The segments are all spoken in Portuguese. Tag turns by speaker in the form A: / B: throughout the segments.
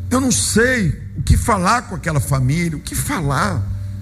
A: Eu não sei o que falar com aquela família, o que falar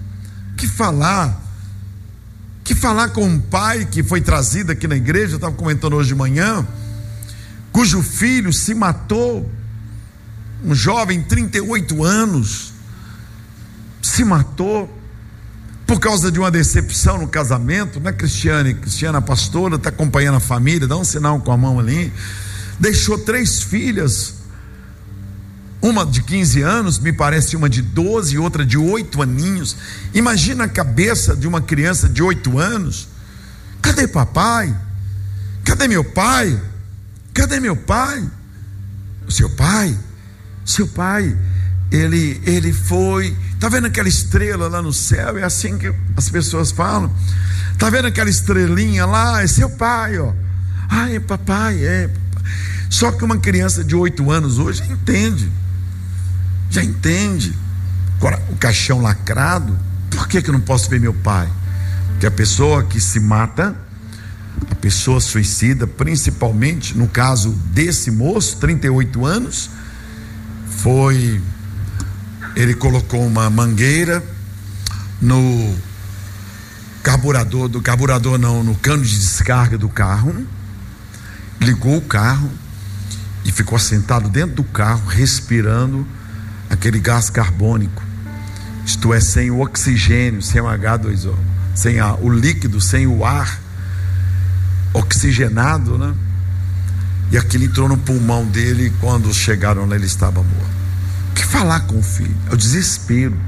A: com um pai que foi trazido aqui na igreja. Eu estava comentando hoje de manhã, cujo filho se matou, um jovem, 38 anos, se matou por causa de uma decepção no casamento, né, Cristiane? Cristiana, a pastora, está acompanhando a família, dá um sinal com a mão ali. Deixou 3 filhas, uma de 15 anos, me parece uma de 12 e outra de 8 aninhos. Imagina a cabeça de uma criança de 8 anos. Cadê papai? Cadê meu pai? Cadê meu pai? Seu pai, ele foi. Tá vendo aquela estrela lá no céu? É assim que as pessoas falam. Tá vendo aquela estrelinha lá? É seu pai, ó. Ah, é papai, é. Só que uma criança de 8 anos hoje já entende. Agora, o caixão lacrado, por que eu não posso ver meu pai? Porque a pessoa que se mata, a pessoa suicida, principalmente no caso desse moço, 38 anos, ele colocou uma mangueira no no cano de descarga do carro, ligou o carro e ficou sentado dentro do carro, respirando aquele gás carbônico, isto é, sem o oxigênio, sem o H2O, sem o líquido, sem o ar oxigenado, né? E aquilo entrou no pulmão dele, e quando chegaram lá ele estava morto. O que falar com o filho? É o desespero.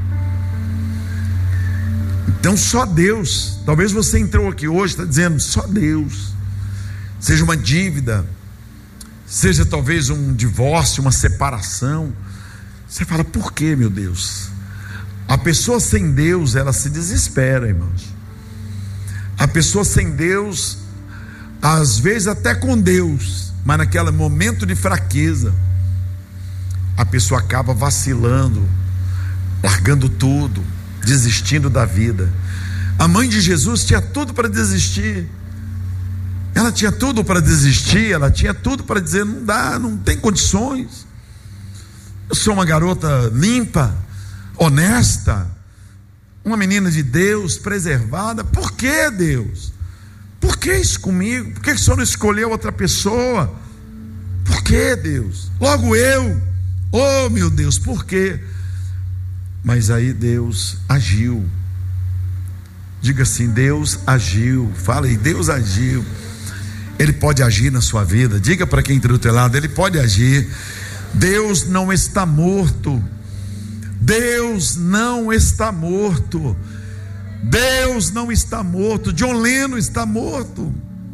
A: Então só Deus. Talvez você entrou aqui hoje, está dizendo só Deus. Seja uma dívida, seja talvez um divórcio, uma separação. Você fala, por que, meu Deus? A pessoa sem Deus, ela se desespera, irmãos. A pessoa sem Deus, às vezes até com Deus, mas naquele momento de fraqueza, a pessoa acaba vacilando, largando tudo, desistindo da vida. A mãe de Jesus tinha tudo para desistir. Ela tinha tudo para desistir, ela tinha tudo para dizer, não dá, não tem condições. Eu sou uma garota limpa, honesta, uma menina de Deus, preservada. Por que, Deus? Por que isso comigo? Por que o Senhor não escolheu outra pessoa? Por que, Deus? Logo eu. Oh, meu Deus, por quê? Mas aí Deus agiu. Diga assim, Deus agiu. Fala aí, Deus agiu. Ele pode agir na sua vida. Diga para quem está do teu lado, Ele pode agir. Deus não está morto. Deus não está morto. Deus não está morto. John Lennon está morto.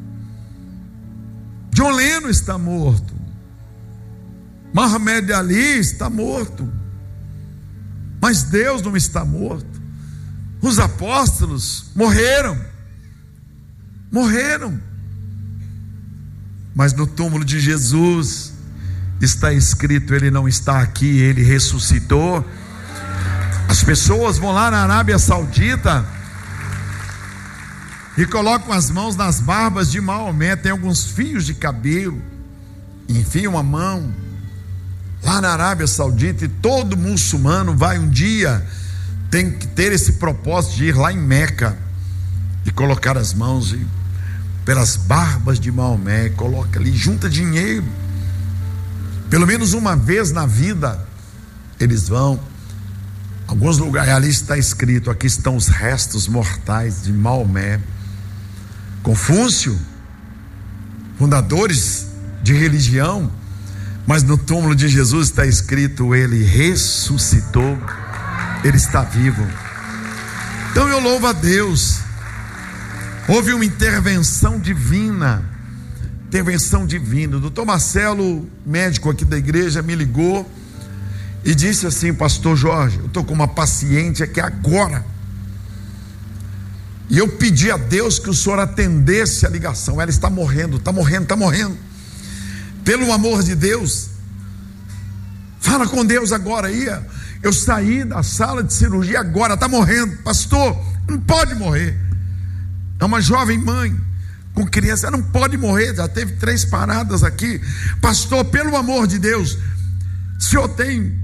A: John Lennon está morto. Muhammad Ali está morto. Mas Deus não está morto. Os apóstolos morreram. Mas no túmulo de Jesus está escrito, Ele não está aqui, Ele ressuscitou. As pessoas vão lá na Arábia Saudita e colocam as mãos nas barbas de Maomé, tem alguns fios de cabelo, enfiam a mão lá na Arábia Saudita, e todo muçulmano vai um dia, tem que ter esse propósito de ir lá em Meca e colocar as mãos pelas barbas de Maomé, coloca ali, junta dinheiro, pelo menos uma vez na vida eles vão. Alguns lugares ali está escrito, aqui estão os restos mortais de Maomé. Confúcio, fundadores de religião, mas no túmulo de Jesus está escrito, Ele ressuscitou, Ele está vivo. Então eu louvo a Deus. Houve uma intervenção divina. O doutor Marcelo, médico aqui da igreja, me ligou e disse assim, pastor Jorge, eu estou com uma paciente aqui agora, e eu pedi a Deus que o senhor atendesse a ligação. Ela está morrendo. Pelo amor de Deus, fala com Deus agora aí. Eu saí da sala de cirurgia agora, está morrendo. Pastor, não pode morrer. É uma jovem mãe com criança, ela não pode morrer, já teve 3 paradas aqui. Pastor, pelo amor de Deus, o senhor tem